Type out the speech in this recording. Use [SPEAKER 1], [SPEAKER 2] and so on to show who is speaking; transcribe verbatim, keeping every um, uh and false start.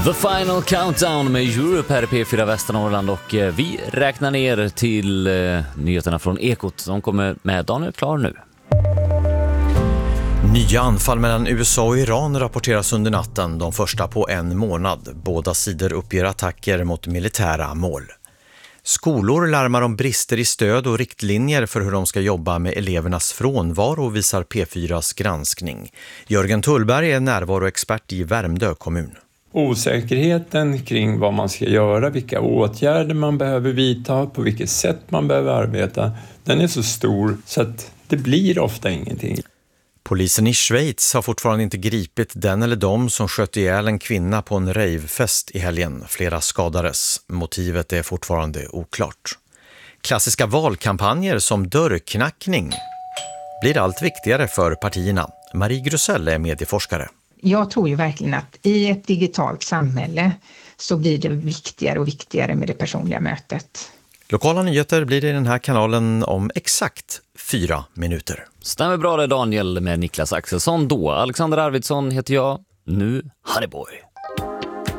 [SPEAKER 1] The Final Countdown med Europe här i P fyra Västernorrland och vi räknar ner till eh, nyheterna från Ekot. De kommer med Daniel Klar nu.
[SPEAKER 2] Nya anfall mellan U S A och Iran rapporteras under natten, de första på en månad. Båda sidor uppger attacker mot militära mål. Skolor larmar om brister i stöd och riktlinjer för hur de ska jobba med elevernas frånvaro, visar P fyras granskning. Jörgen Tullberg är närvaroexpert i Värmdö kommun.
[SPEAKER 3] Osäkerheten kring vad man ska göra, vilka åtgärder man behöver vidta, på vilket sätt man behöver arbeta, den är så stor så att det blir ofta ingenting.
[SPEAKER 2] Polisen i Schweiz har fortfarande inte gripit den eller de som sköt ihjäl en kvinna på en ravefest i helgen. Flera skadades. Motivet är fortfarande oklart. Klassiska valkampanjer som dörrknackning blir allt viktigare för partierna. Marie Grusell är medieforskare.
[SPEAKER 4] Jag tror ju verkligen att i ett digitalt samhälle så blir det viktigare och viktigare med det personliga mötet.
[SPEAKER 2] Lokala nyheter blir det i den här kanalen om exakt fyra minuter.
[SPEAKER 1] Stämmer bra det, Daniel, med Niklas Axelsson då. Alexander Arvidsson heter jag. Nu Honeyboy.